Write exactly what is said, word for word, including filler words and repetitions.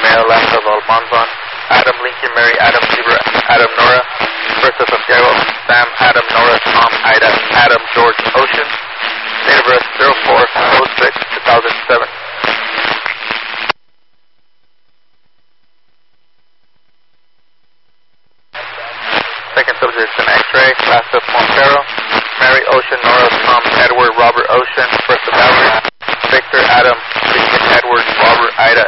male, last of Almanzon. Adam Lincoln, Mary Adam Zebra, Adam Nora. First of Santiago, Sam Adam Nora, Tom Ida, Adam George Ocean. Date of birth zero four oh six two thousand seven. Second subject is an X-ray, last of Montero. Mary Ocean, Nora, Tom Edward, Robert Ocean. First of Valerie. Victor Adam, Lincoln Edward, Robert Ida,